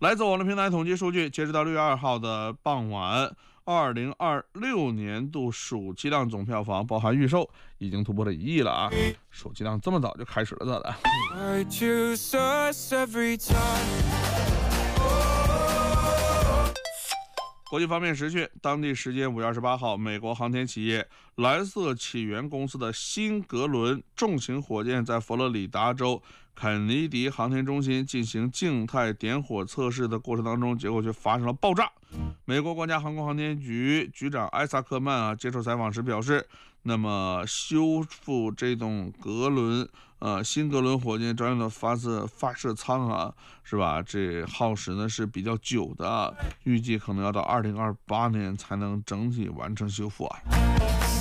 来自网络平台统计数据，截止到6月2号的傍晚，2026年度暑期档总票房包含预售已经突破了1亿了啊！暑期档这么早就开始了，咋的？国际方面时讯，当地时间5月28号，美国航天企业蓝色起源公司的新格伦重型火箭在佛罗里达州肯尼迪航天中心进行静态点火测试的过程当中，结果却发生了爆炸。美国国家航空航天局局长艾萨克曼接受采访时表示，那么修复这栋新格伦火箭专用的发射舱是吧？这耗时呢是比较久的，预计可能要到2028年才能整体完成修复啊。